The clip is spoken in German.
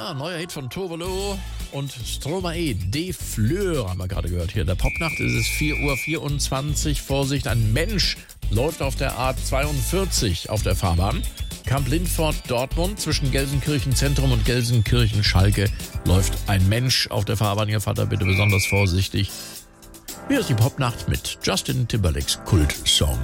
Ja, neuer Hit von Tovolo und Stromae, De Fleur, haben wir gerade gehört hier. In der Popnacht ist es 4:24 Uhr. Vorsicht, ein Mensch läuft auf der A42 auf der Fahrbahn. Kamp Lindfort, Dortmund, zwischen Gelsenkirchen Zentrum und Gelsenkirchen Schalke läuft ein Mensch auf der Fahrbahn. Ihr Vater bitte besonders vorsichtig. Hier ist die Popnacht mit Justin Timberlakes Kultsong.